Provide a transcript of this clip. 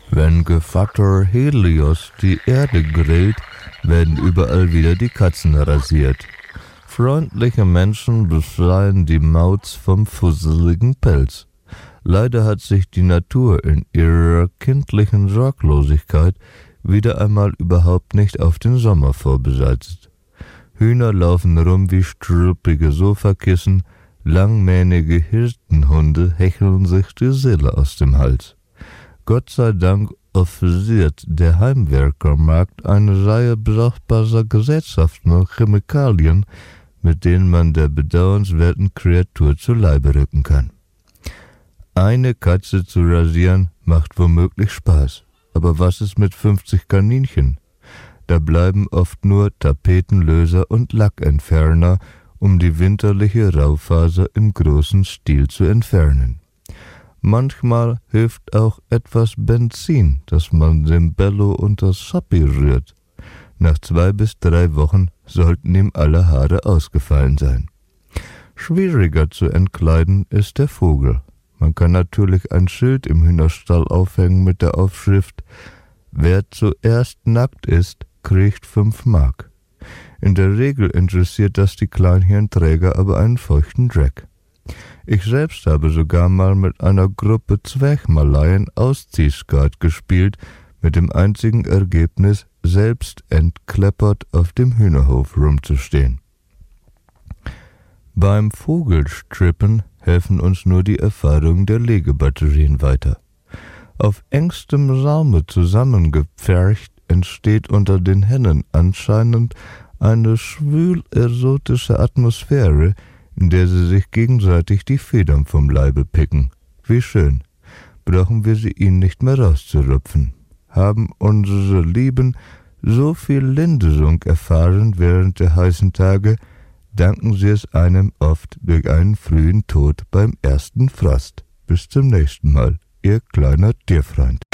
Wenn Gevatter Helios die Erde grillt, werden überall wieder die Katzen rasiert. Freundliche Menschen befreien die Mauz vom fusseligen Pelz. Leider hat sich die Natur in ihrer kindlichen Sorglosigkeit wieder einmal überhaupt nicht auf den Sommer vorbereitet. Hühner laufen rum wie struppige Sofakissen, langmähnige Hirtenhunde hecheln sich die Seele aus dem Hals. Gott sei Dank offeriert der Heimwerkermarkt eine Reihe brauchbarer Gerätschaften und Chemikalien, mit denen man der bedauernswerten Kreatur zu Leibe rücken kann. Eine Katze zu rasieren macht womöglich Spaß, aber was ist mit 50 Kaninchen? Da bleiben oft nur Tapetenlöser und Lackentferner, um die winterliche Raufaser im großen Stil zu entfernen. Manchmal hilft auch etwas Benzin, das man dem Bello unter Schappi rührt. Nach 2 bis 3 Wochen sollten ihm alle Haare ausgefallen sein. Schwieriger zu entkleiden ist der Vogel. Man kann natürlich ein Schild im Hühnerstall aufhängen mit der Aufschrift: Wer zuerst nackt ist, kriegt 5 Mark. In der Regel interessiert das die Kleinhirnträger aber einen feuchten Dreck. Ich selbst habe sogar mal mit einer Gruppe Zwerchmaleien Ausziehskat gespielt, mit dem einzigen Ergebnis, selbst entkleppert auf dem Hühnerhof rumzustehen. Beim Vogelstrippen helfen uns nur die Erfahrungen der Legebatterien weiter. Auf engstem Raume zusammengepfercht entsteht unter den Hennen anscheinend eine schwül-erotische Atmosphäre, in der sie sich gegenseitig die Federn vom Leibe picken. Wie schön. Brauchen wir sie ihnen nicht mehr rauszurupfen. Haben unsere Lieben so viel Linderung erfahren während der heißen Tage, danken sie es einem oft durch einen frühen Tod beim ersten Frost. Bis zum nächsten Mal, Ihr kleiner Tierfreund.